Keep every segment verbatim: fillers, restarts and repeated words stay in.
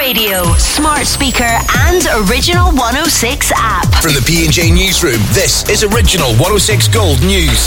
radio, smart speaker and Original one oh six app. From the P and J Newsroom, this is Original one oh six Gold News.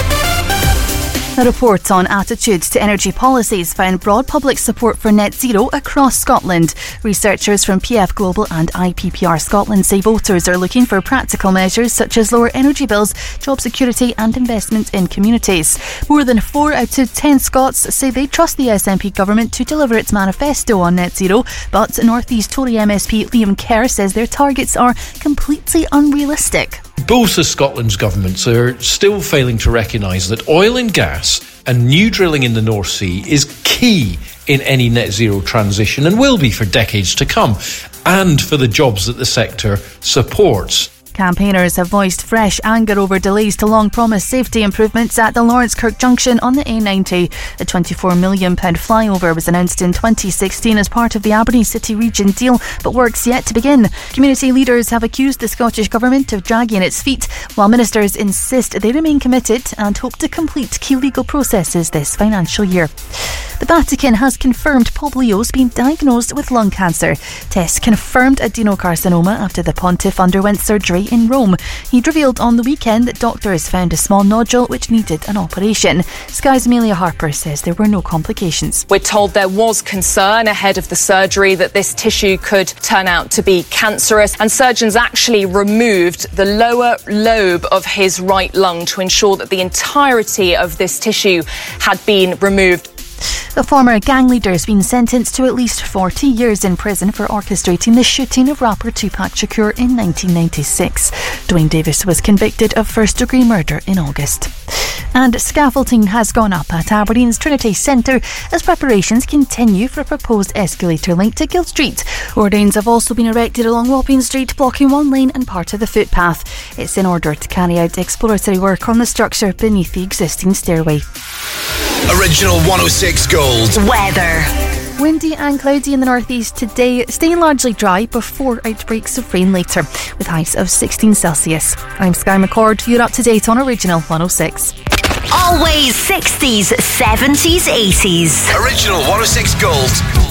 A report on attitudes to energy policies found broad public support for net zero across Scotland. Researchers from P F Global and I P P R Scotland say voters are looking for practical measures such as lower energy bills, job security and investment in communities. More than four out of ten Scots say they trust the S N P government to deliver its manifesto on net zero, but North East Tory M S P Liam Kerr says their targets are completely unrealistic. Both of Scotland's governments are still failing to recognise that oil and gas and new drilling in the North Sea is key in any net zero transition and will be for decades to come, and for the jobs that the sector supports. Campaigners have voiced fresh anger over delays to long-promised safety improvements at the Lawrence Kirk junction on the A ninety. The twenty-four million pound flyover was announced in twenty sixteen as part of the Aberdeen City Region deal, but work's yet to begin. Community leaders have accused the Scottish Government of dragging its feet, while ministers insist they remain committed and hope to complete key legal processes this financial year. The Vatican has confirmed Pope Leo's been diagnosed with lung cancer. Tests confirmed adenocarcinoma after the pontiff underwent surgery in Rome. He'd revealed on the weekend that doctors found a small nodule which needed an operation. Sky's Amelia Harper says there were no complications. We're told there was concern ahead of the surgery that this tissue could turn out to be cancerous, and surgeons actually removed the lower lobe of his right lung to ensure that the entirety of this tissue had been removed. The former gang leader has been sentenced to at least forty years in prison for orchestrating the shooting of rapper Tupac Shakur in nineteen ninety-six. Dwayne Davis was convicted of first-degree murder in August. And scaffolding has gone up at Aberdeen's Trinity Centre as preparations continue for a proposed escalator link to Gill Street. Hoardings have also been erected along Wapping Street, blocking one lane and part of the footpath. It's in order to carry out exploratory work on the structure beneath the existing stairway. Original one oh six Gold. Weather. Windy and cloudy in the northeast today, staying largely dry before outbreaks of rain later, with highs of sixteen Celsius. I'm Sky McCord. You're up to date on Original one oh six. Always sixties, seventies, eighties. Original one oh six Gold.